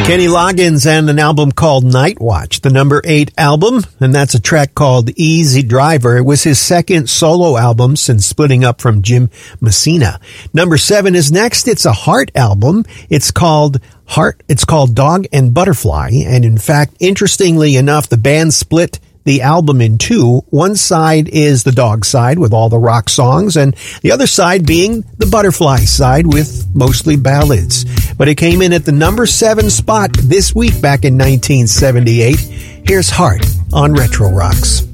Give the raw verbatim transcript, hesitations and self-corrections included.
Kenny Loggins and an album called Night Watch, the number eight album, and that's a track called Easy Driver. It was his second solo album since splitting up from Jim Messina. Number seven is next. It's a Heart album. It's called Heart. It's called Dog and Butterfly, and in fact, interestingly enough, the band split the album in two. One side is the dog side with all the rock songs, and the other side being the butterfly side with mostly ballads. But it came in at the number seven spot this week back in nineteen seventy-eight. Here's Heart on Retro Rocks.